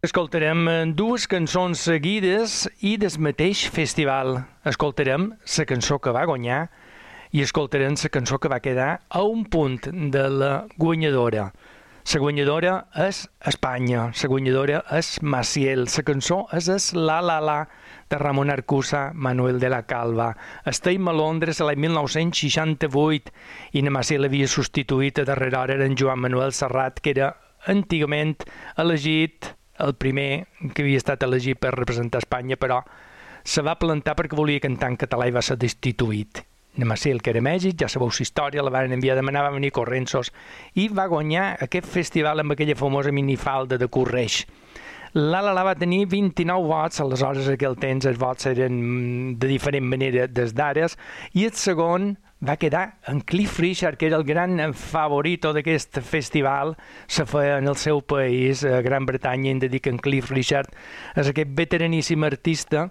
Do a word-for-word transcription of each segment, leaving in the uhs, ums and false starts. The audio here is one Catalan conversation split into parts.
Escoltarem dues cançons seguides i del mateix festival. Escoltarem la cançó que va guanyar i escoltarem la cançó que va quedar a un punt de la guanyadora. La guanyadora és Espanya, la guanyadora és Maciel, la cançó és es La La La de Ramon Arcusa, Manuel de la Calva. Estem a Londres l'any mil nou-cents seixanta-vuit i na Maciel havia substituït a darrera hora en Joan Manuel Serrat, que era antigament elegit, el primer que havia estat elegit per representar Espanya, però se va plantar perquè volia cantar en català i va ser destituït. Na Maciel, que era a Mèxic, ja sabeu la història, la van enviar a demanar, va venir correnços i va guanyar aquest festival amb aquella famosa minifalda de Correix. La La La va tenir vint-i-nou vots, aleshores aquell temps els vots eren de diferent manera des d'ares, i el segon va quedar en Cliff Richard, que era el gran favorito d'aquest festival. Se feia en el seu país, a Gran Bretanya, hem de dir que en Cliff Richard és aquest veteraníssim artista,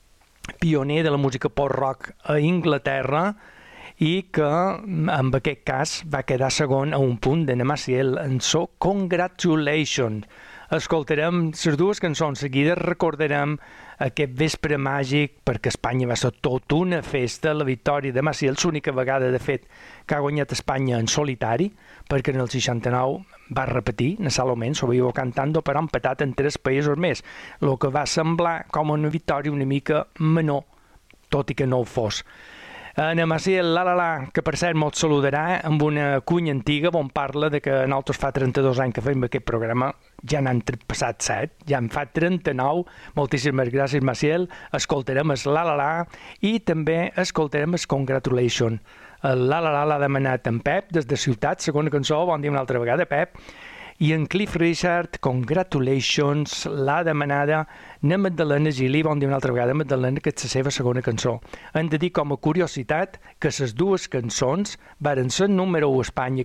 pioner de la música pop-rock a Inglaterra, i que en aquest cas va quedar segon a un punt de na Maciel en so Congratulations. Escoltarem les dues cançons seguides, recordarem aquest vespre màgic, perquè Espanya va ser tot una festa, la victòria de Maciel, l'única vegada, de fet, que ha guanyat Espanya en solitari, perquè en el seixanta-nou va repetir, na Salomé, s'ho viu cantando, però empatat en tres països més, el que va semblar com una victòria una mica menor, tot i que no ho fos. Na Maciel, La La La, que per cert mos saludarà amb una cunya antiga on parla de que nosaltres fa trenta-dos anys que fem aquest programa, ja n'han passat set, ja en fa trenta-nou. Moltíssimes gràcies, Maciel. Escoltarem el La La La i també escoltarem el Congratulations. El La La La l'ha demanat en Pep des de Ciutat, segona cançó, bon dia una altra vegada, Pep. I en Cliff Richard, Congratulations, l'ha demanada na Magdalena Gili, bon dia una altra vegada, Magdalena, que és la seva segona cançó. Hem de dir com a curiositat que les dues cançons varen ser número u a Espanya